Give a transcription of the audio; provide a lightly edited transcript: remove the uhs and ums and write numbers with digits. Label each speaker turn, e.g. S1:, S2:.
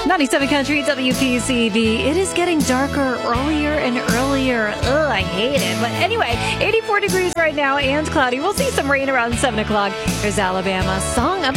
S1: 97 Country, WPCB. It is getting darker earlier and earlier. Ugh, I hate it. But anyway, 84 degrees right now and cloudy. We'll see some rain around 7 o'clock. Here's Alabama, Song of